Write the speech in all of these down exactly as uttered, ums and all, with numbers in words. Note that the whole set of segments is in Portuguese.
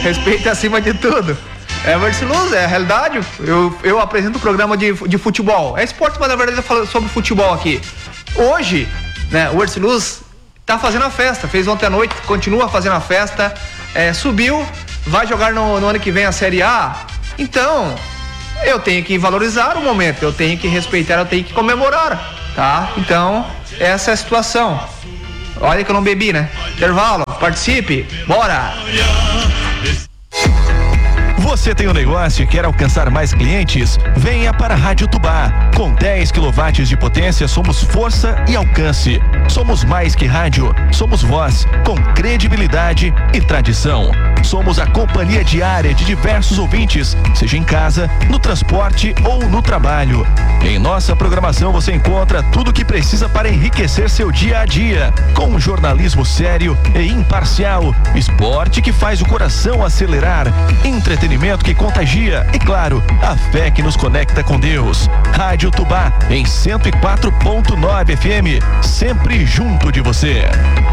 Respeito acima de tudo. É, Versiluz, é a realidade. Eu, eu apresento o programa de, de futebol. É esporte, mas na verdade eu falo sobre futebol aqui. Hoje, né, o Versiluz tá fazendo a festa. Fez ontem à noite, continua fazendo a festa. É, subiu, vai jogar no, no ano que vem a Série A. Então, eu tenho que valorizar o momento, eu tenho que respeitar, eu tenho que comemorar, tá? Então, essa é a situação. Olha que eu não bebi, né? Intervalo, participe, bora! Você tem um negócio e quer alcançar mais clientes? Venha para a Rádio Tubá. Com dez quilowatts de potência, somos força e alcance. Somos mais que rádio, somos voz, com credibilidade e tradição. Somos a companhia diária de diversos ouvintes, seja em casa, no transporte ou no trabalho. Em nossa programação você encontra tudo o que precisa para enriquecer seu dia a dia, com um jornalismo sério e imparcial, esporte que faz o coração acelerar, entretenimento que contagia e, claro, a fé que nos conecta com Deus. Rádio Tubá em cento e quatro ponto nove F M, sempre junto de você.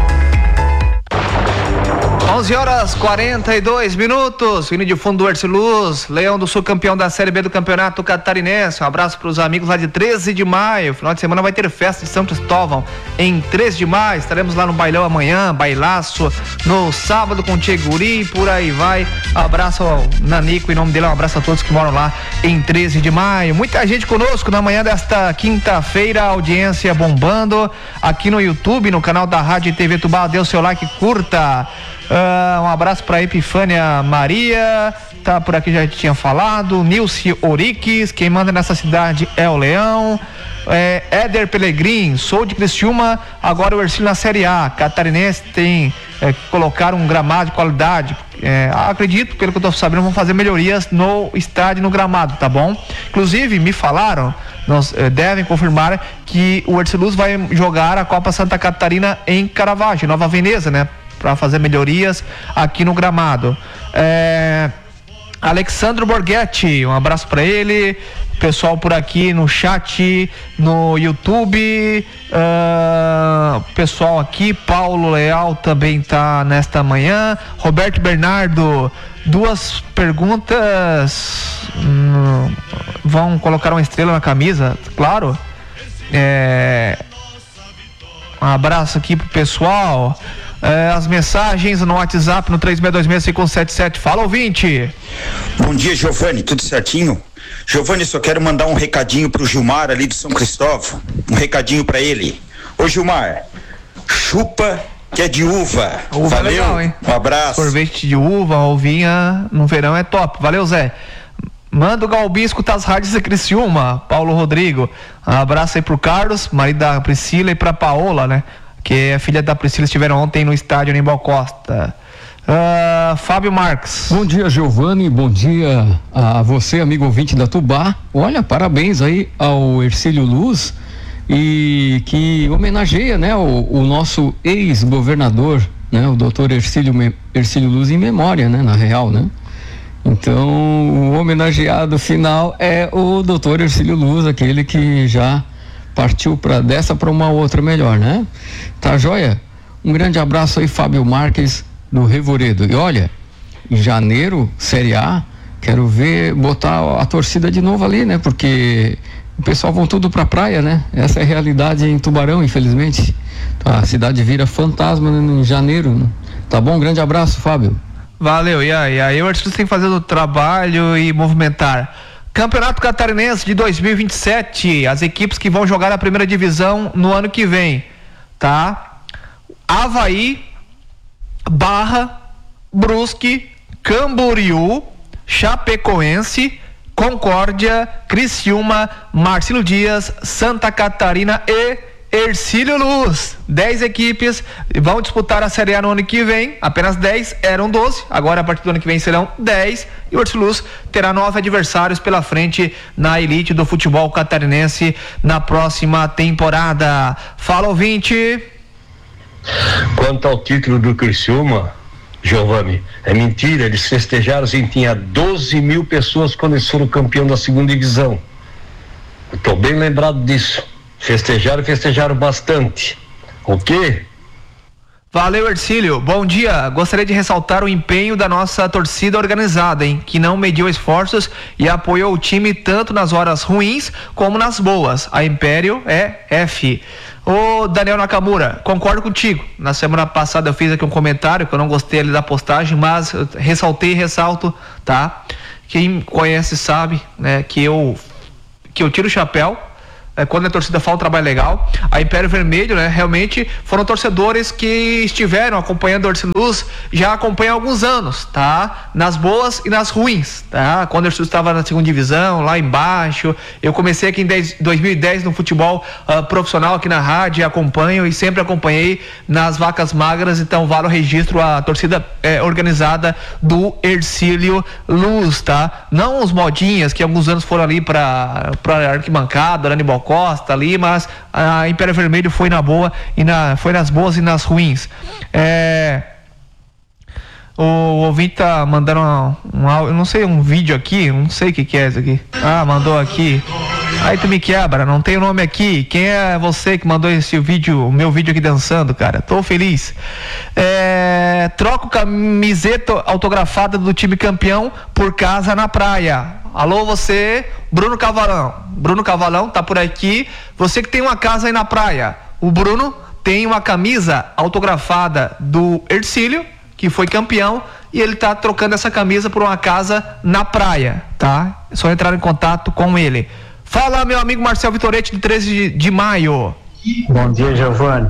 onze horas e quarenta e dois minutos, hino de fundo do Versiluz, Leão do Sul campeão da Série B do Campeonato Catarinense. Um abraço para os amigos lá de treze de maio, final de semana vai ter festa de São Cristóvão em treze de maio, estaremos lá no bailão amanhã, bailaço, no sábado com Tcheguri, por aí vai. Abraço ao Nanico, em nome dele, um abraço a todos que moram lá em treze de maio. Muita gente conosco na manhã desta quinta-feira, audiência bombando aqui no YouTube, no canal da Rádio e T V Tubá. Dê o seu like, curta. Uh, um abraço para Epifânia Maria, tá por aqui, já tinha falado. Nilce Oriques, quem manda nessa cidade é o Leão. É, Éder Pelegrim, sou de Criciúma, agora o Ercílio na Série A. Catarinense tem é, que colocar um gramado de qualidade. É, acredito, pelo que eu tô sabendo, vão fazer melhorias no estádio, no gramado, tá bom? Inclusive, me falaram, nós é, devem confirmar que o Erciluz vai jogar a Copa Santa Catarina em Caravaggio, Nova Veneza, né? Para fazer melhorias aqui no gramado. É, Alexandro Borghetti, um abraço para ele. Pessoal por aqui no chat, no YouTube. Uh, pessoal aqui, Paulo Leal também tá nesta manhã. Roberto Bernardo, duas perguntas. Hum, vão colocar uma estrela na camisa, claro. É, um abraço aqui pro pessoal. É, as mensagens no WhatsApp no três seis dois seis cinco um sete sete. Fala, ouvinte. Bom dia, Giovanni, tudo certinho? Giovanni, só quero mandar um recadinho pro Gilmar ali de São Cristóvão, um recadinho pra ele. Ô Gilmar, chupa que é de uva. Uva. Valeu, é legal, hein? Um abraço. Sorvete de uva, uvinha no verão é top. Valeu, Zé. Manda o Galbi escutar as rádios de Criciúma. Paulo Rodrigo, um abraço aí pro Carlos, marido da Priscila, e pra Paola, né? Que a filha da Priscila estiveram ontem no estádio Aníbal Costa. Uh, Fábio Marques. Bom dia, Giovanni, bom dia a você, amigo ouvinte da Tubá. Olha, parabéns aí ao Ercílio Luz, e que homenageia, né, o, o nosso ex-governador, né, o doutor Ercílio, Ercílio Luz, em memória, né, na real, né? Então, o homenageado final é o doutor Ercílio Luz, aquele que já partiu para dessa para uma outra melhor, né? Tá joia? Um grande abraço aí, Fábio Marques do Revoredo. E olha, em janeiro, Série A, quero ver botar a torcida de novo ali, né? Porque o pessoal vão tudo pra praia, né? Essa é a realidade em Tubarão, infelizmente. A cidade vira fantasma, né, em janeiro, né? Tá bom? Um grande abraço, Fábio. Valeu, e aí, aí o artista tem que fazer o trabalho e movimentar. Campeonato Catarinense de dois mil e vinte e sete, as equipes que vão jogar a primeira divisão no ano que vem, tá? Avaí, Barra, Brusque, Camboriú, Chapecoense, Concórdia, Criciúma, Marcílio Dias, Santa Catarina e Ercílio Luz. dez equipes vão disputar a Série A no ano que vem. Apenas dez, eram doze. Agora, a partir do ano que vem, serão dez. E o Ercílio Luz terá nove adversários pela frente na elite do futebol catarinense na próxima temporada. Fala, ouvinte. Quanto ao título do Criciúma, Giovanni, é mentira. Eles festejaram assim, tinha doze mil pessoas quando eles foram campeão da segunda divisão. Estou bem lembrado disso. Festejaram, festejaram bastante. O quê? Valeu, Ercílio. Bom dia. Gostaria de ressaltar o empenho da nossa torcida organizada, hein? Que não mediu esforços e apoiou o time tanto nas horas ruins como nas boas. A Império é F. Ô Daniel Nakamura, concordo contigo. Na semana passada eu fiz aqui um comentário que eu não gostei ali da postagem, mas eu ressaltei e ressalto, tá? Quem conhece sabe, né? Que eu, que eu tiro o chapéu. É, quando a torcida faz um trabalho legal. A Império Vermelho, né, realmente foram torcedores que estiveram acompanhando o Ercílio Luz, já acompanham há alguns anos, tá? Nas boas e nas ruins, tá? Quando o Ercílio estava na segunda divisão, lá embaixo, eu comecei aqui em dois mil e dez no futebol uh, profissional aqui na rádio, acompanho e sempre acompanhei nas vacas magras, então vale o registro a torcida eh, organizada do Ercílio Luz, tá? Não os modinhas que alguns anos foram ali para para arquibancada, Aníbal Costa ali, mas a Império Vermelho foi na boa e na, foi nas boas e nas ruins. É, o ouvinte tá mandando um, um, eu não sei, um vídeo aqui, não sei o que que é isso aqui. Ah, mandou aqui. Aí tu me quebra, não tem o nome aqui. Quem é você que mandou esse vídeo, o meu vídeo aqui dançando, cara? Tô feliz. É, troco camiseta autografada do time campeão por casa na praia. Alô, você, Bruno Cavalão. Bruno Cavalão tá por aqui. Você que tem uma casa aí na praia. O Bruno tem uma camisa autografada do Ercílio, que foi campeão, e ele tá trocando essa camisa por uma casa na praia, tá? É só entrar em contato com ele. Fala, meu amigo Marcel Vitoretti, de treze de maio. Bom dia, Giovanni.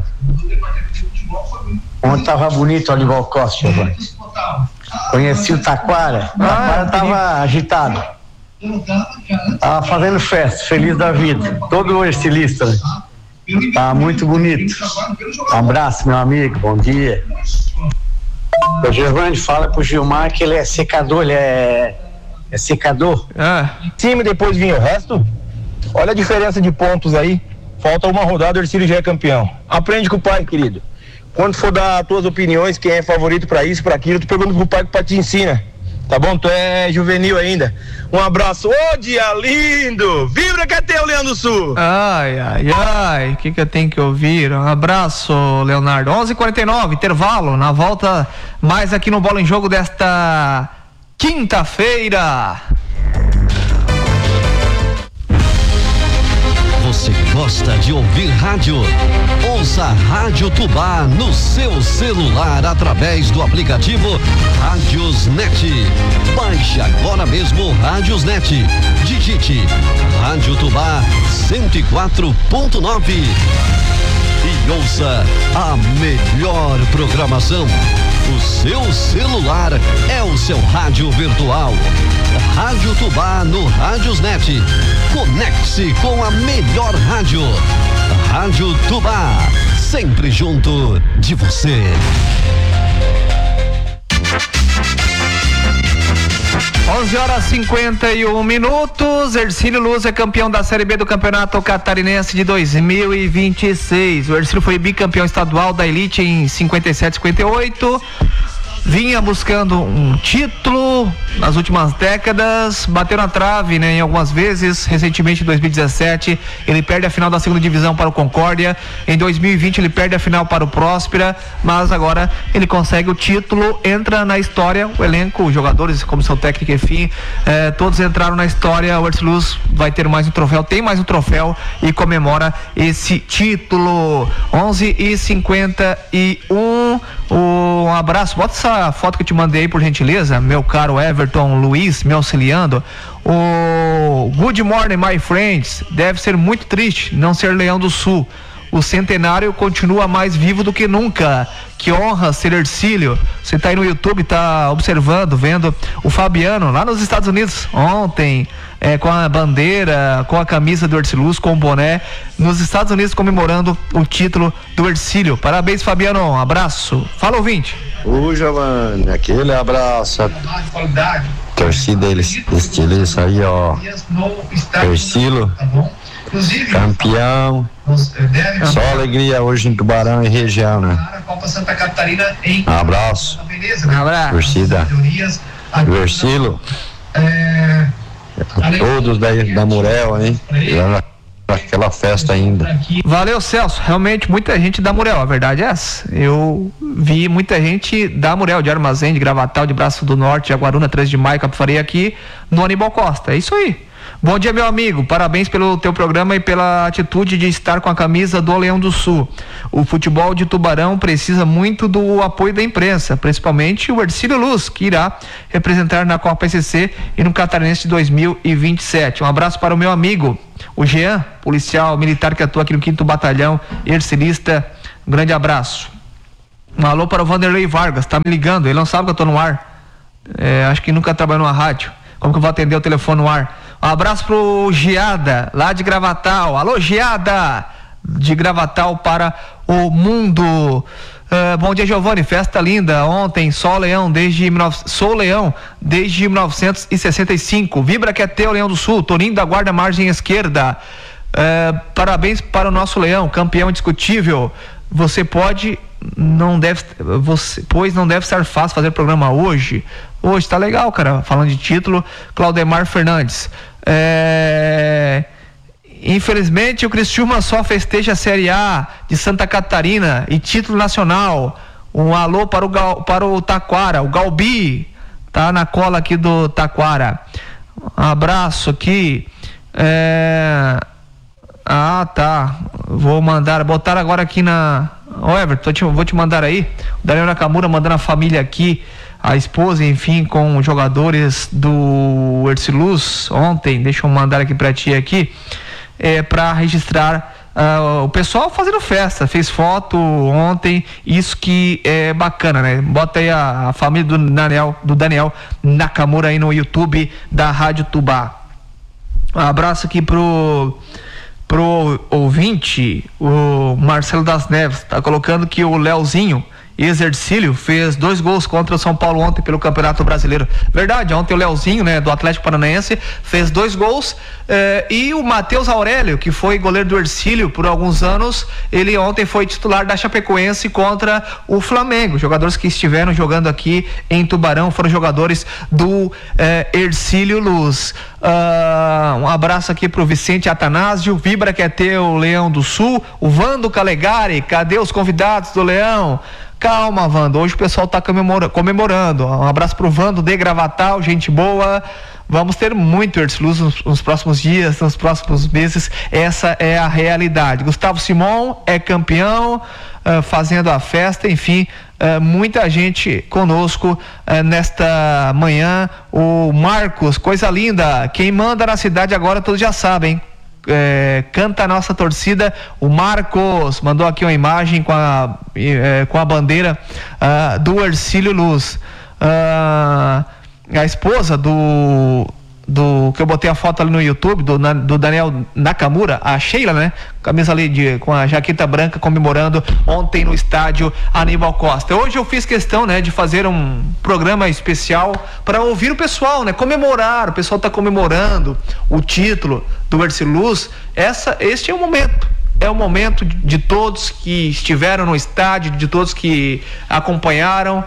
Ontem tava bonito o Aníbal Costa, Giovanni. Conheci o Taquara. O Taquara tava agitado. Tava fazendo festa, feliz da vida. Todo estilista, né? Tá muito bonito. Um abraço, meu amigo, bom dia. O Giovanni, fala pro Gilmar que ele é secador, ele é, é secador. Ah. Cima e depois vinha o resto. Olha a diferença de pontos aí. Falta uma rodada, o Ercílio já é campeão. Aprende com o pai, querido. Quando for dar as tuas opiniões, quem é favorito pra isso, pra aquilo, tu pergunta pro pai que o pai te ensina. Tá bom? Tu é juvenil ainda. Um abraço. Ô, dia lindo! Vibra que é teu, Leandro Sul! Ai, ai, ai. O que que eu tenho que ouvir? Um abraço, Leonardo. onze e quarenta e nove, intervalo. Na volta, mais aqui no Bola em Jogo desta quinta-feira. Você gosta de ouvir rádio? Ouça a Rádio Tubá no seu celular através do aplicativo Rádiosnet. Baixe agora mesmo o Rádiosnet. Digite Rádio Tubá cento e quatro ponto nove e ouça a melhor programação. O seu celular é o seu rádio virtual. Rádio Tubá no Rádiosnet. Conecte-se com a melhor rádio. Rádio Tubá, sempre junto de você. onze horas e cinquenta e um minutos. Ercílio Luz é campeão da Série B do Campeonato Catarinense de dois mil e vinte e seis. O Ercílio foi bicampeão estadual da Elite em cinquenta e sete, cinquenta e oito. Vinha buscando um título nas últimas décadas, bateu na trave, né, em algumas vezes. Recentemente, em dois mil e dezessete, ele perde a final da segunda divisão para o Concórdia. Em dois mil e vinte, ele perde a final para o Próspera, mas agora ele consegue o título, entra na história. O elenco, os jogadores, comissão técnica, enfim, eh, todos entraram na história. O Ercílio Luz vai ter mais um troféu, tem mais um troféu e comemora esse título. onze e cinquenta e um. Um abraço, bota essa foto que eu te mandei, por gentileza, meu caro Everton Luiz, me auxiliando. O Good Morning, my friends. Deve ser muito triste não ser Leão do Sul. O centenário continua mais vivo do que nunca. Que honra ser Ercílio. Você tá aí no YouTube, tá observando, vendo o Fabiano lá nos Estados Unidos ontem, é, com a bandeira, com a camisa do Ercílio Luz, com o boné, nos Estados Unidos comemorando o título do Ercílio. Parabéns, Fabiano, um abraço. Fala, ouvinte. Ô, Giovanni, aquele abraço. Torcida estilista aí, ó. Ercílio, campeão. Só alegria hoje em Tubarão e região, né? Um abraço. Um abraço. Torcida do Ercílio. Todos da, da Murel, hein? para aquela festa ainda. Valeu, Celso. Realmente muita gente da Muriel, a verdade é essa. Eu vi muita gente da Muriel, de Armazém, de Gravatal, de Braço do Norte, de Aguaruna, três de maio, Capivari aqui no Aníbal Costa. É isso aí. Bom dia, meu amigo, parabéns pelo teu programa e pela atitude de estar com a camisa do Leão do Sul. O futebol de Tubarão precisa muito do apoio da imprensa, principalmente o Ercílio Luz, que irá representar na Copa S C e no Catarinense de dois mil e vinte e sete. Um abraço para o meu amigo, o Jean, policial militar que atua aqui no quinto Batalhão, ercilista. Um grande abraço. Um alô para o Vanderlei Vargas, tá me ligando, ele não sabe que eu tô no ar. É, acho que nunca trabalhou numa rádio. Como que eu vou atender o telefone no ar? Um abraço pro Giada, lá de Gravatal. Alô, Giada, de Gravatal para o mundo. Uh, bom dia, Giovanni. Festa linda. Ontem, Sou Leão desde Sou Leão desde mil novecentos e sessenta e cinco. Vibra que é teu, Leão do Sul. Toninho da Guarda, margem esquerda. Uh, parabéns para o nosso Leão, campeão indiscutível. Você pode, não deve, você, pois não deve ser fácil fazer programa hoje. Hoje tá legal, cara. Falando de título, Claudemar Fernandes. É... Infelizmente o Criciúma só festeja a Série A de Santa Catarina e título nacional. Um alô para o, Gal... para o Taquara, o Galbi tá na cola aqui do Taquara. Um abraço aqui. É... Ah, tá. Vou mandar, botar agora aqui na... Ô Everton, te, vou te mandar aí. O Daniel Nakamura mandando a família aqui, a esposa, enfim, com os jogadores do Erciluz ontem. Deixa eu mandar aqui pra ti aqui, é, pra registrar uh, o pessoal fazendo festa, fez foto ontem, isso que é bacana, né? Bota aí a, a família do Daniel, do Daniel Nakamura aí no YouTube da Rádio Tubá. Um abraço aqui pro pro ouvinte, o Marcelo das Neves, tá colocando que o Leozinho, ex-Ercílio, fez dois gols contra o São Paulo ontem pelo Campeonato Brasileiro. Verdade, ontem o Leozinho, né, do Atlético Paranaense, fez dois gols, eh, e o Matheus Aurélio, que foi goleiro do Ercílio por alguns anos, ele ontem foi titular da Chapecoense contra o Flamengo. Jogadores que estiveram jogando aqui em Tubarão foram jogadores do eh, Ercílio Luz. Uh, um abraço aqui pro Vicente Atanásio, Vibra que é teu, Leão do Sul. O Vando Calegari, cadê os convidados do Leão? Calma, Vando, hoje o pessoal tá comemora, comemorando. Um abraço pro Vando de Gravatal, gente boa. Vamos ter muito Erciluz nos, nos próximos dias, nos próximos meses. Essa é a realidade. Gustavo Simon é campeão, uh, fazendo a festa, enfim. Uh, muita gente conosco uh, nesta manhã. O Marcos, coisa linda. Quem manda na cidade agora todos já sabem. É, canta a nossa torcida. O Marcos mandou aqui uma imagem com a, é, com a bandeira uh, do Ercílio Luz. Uh, a esposa do do que eu botei a foto ali no YouTube do, do Daniel Nakamura, a Sheila, né? Camisa ali de, com a jaqueta branca, comemorando ontem no estádio Aníbal Costa. Hoje eu fiz questão, né, de fazer um programa especial para ouvir o pessoal, né? Comemorar, o pessoal tá comemorando o título do Erciluz. Essa, este é o momento. É o momento de, de todos que estiveram no estádio, de todos que acompanharam.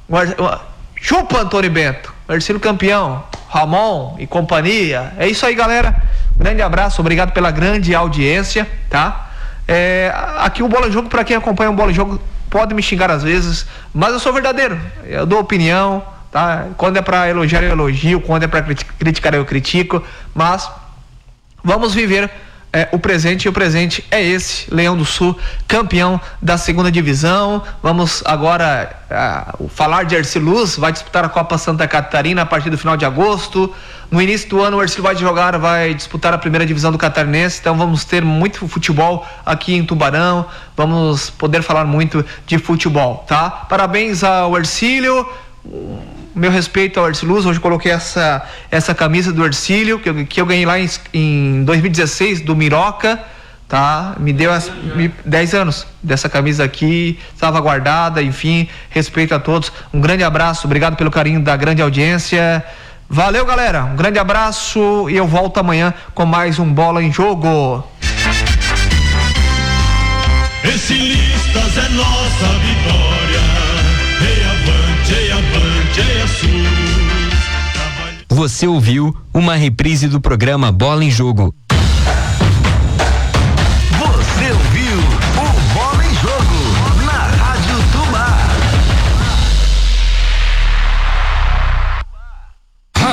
Chupa, Antônio Bento, Ercílio campeão, Ramon e companhia. É isso aí, galera. Grande abraço, obrigado pela grande audiência, tá? É, aqui o Bola Jogo, para quem acompanha o Bola Jogo, pode me xingar às vezes, mas eu sou verdadeiro. Eu dou opinião, tá? Quando é para elogiar, eu elogio. Quando é para criticar, eu critico. Mas vamos viver É, o presente, e o presente é esse, Leão do Sul, campeão da segunda divisão. Vamos agora uh, falar de Erciluz, vai disputar a Copa Santa Catarina a partir do final de agosto. No início do ano o Ercílio vai jogar, vai disputar a primeira divisão do Catarinense, então vamos ter muito futebol aqui em Tubarão, vamos poder falar muito de futebol, tá? Parabéns ao Ercílio, meu respeito ao Ercílio Luz. Hoje eu coloquei essa, essa camisa do Ercílio, que eu, que eu ganhei lá em, em dois mil e dezesseis, do Miroca, tá? Me deu as, me, dez anos dessa camisa aqui, estava guardada, enfim, respeito a todos. Um grande abraço, obrigado pelo carinho da grande audiência. Valeu, galera, um grande abraço e eu volto amanhã com mais um Bola em Jogo. Ercilistas é nossa vitória. Ei, avante, ei, avante, ei, Jesus. Você ouviu uma reprise do programa Bola em Jogo.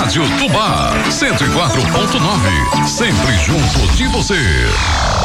Rádio Tubá, cento e quatro ponto nove. Sempre junto de você.